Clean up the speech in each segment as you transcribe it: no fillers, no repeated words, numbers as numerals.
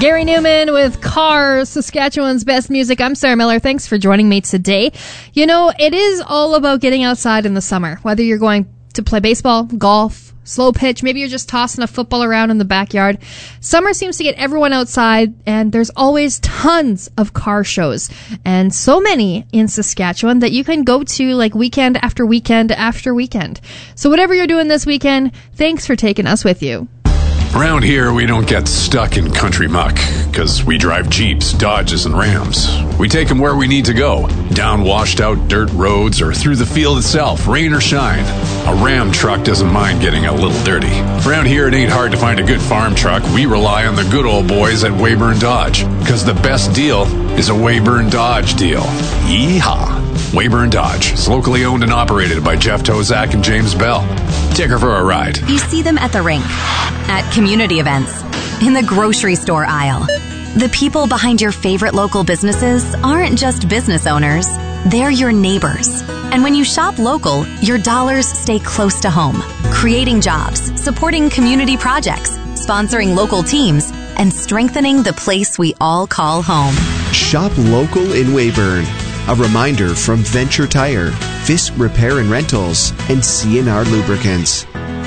Gary Newman with Cars, Saskatchewan's best music. I'm Sarah Miller. Thanks for joining me today. You know, it is all about getting outside in the summer, whether you're going to play baseball, golf, slow pitch, maybe you're just tossing a football around in the backyard. Summer seems to get everyone outside, and there's always tons of car shows, and so many in Saskatchewan that you can go to like weekend after weekend after weekend. So whatever you're doing this weekend, thanks for taking us with you. Around here, we don't get stuck in country muck, because we drive Jeeps, Dodges, and Rams. We take them where we need to go, down washed-out dirt roads or through the field itself, rain or shine. A Ram truck doesn't mind getting a little dirty. Around here, it ain't hard to find a good farm truck. We rely on the good old boys at Weyburn Dodge, because the best deal is a Weyburn Dodge deal. Yeehaw! Weyburn Dodge is locally owned and operated by Jeff Tozak and James Bell. Take her for a ride. You see them at the rink, at community events, in the grocery store aisle. The people behind your favorite local businesses aren't just business owners, they're your neighbors. And when you shop local, your dollars stay close to home, creating jobs, supporting community projects, sponsoring local teams, and strengthening the place we all call home. Shop local in Weyburn. A reminder from Venture Tire, Fisk Repair and Rentals, and CNR Lubricants.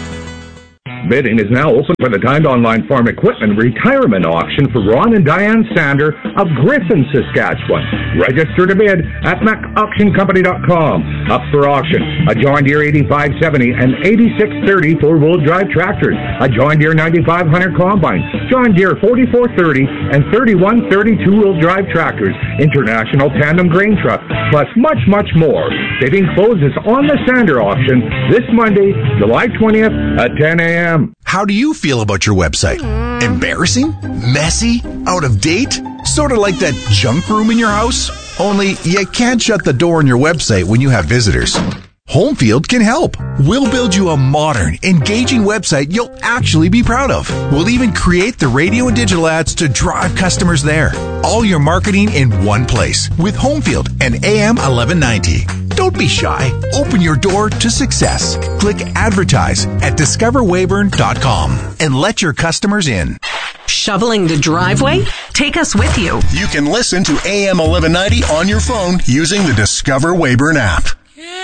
Bidding is now open for the Timed Online Farm Equipment Retirement Auction for Ron and Diane Sander of Griffin, Saskatchewan. Register to bid at macauctioncompany.com. Up for auction, a John Deere 8570 and 8630 four-wheel drive tractors, a John Deere 9500 combine, John Deere 4430 and 3130 two-wheel drive tractors, International Tandem Grain Truck, plus much, much more. Bidding closes on the Sander auction this Monday, July 20th at 10 a.m. How do you feel about your website? Embarrassing? Messy? Out of date? Sort of like that junk room in your house? Only you can't shut the door on your website when you have visitors. Homefield can help. We'll build you a modern, engaging website you'll actually be proud of. We'll even create the radio and digital ads to drive customers there. All your marketing in one place with Homefield and AM 1190. Don't be shy. Open your door to success. Click advertise at discoverweyburn.com and let your customers in. Shoveling the driveway? Take us with you. You can listen to AM 1190 on your phone using the Discover Weyburn app.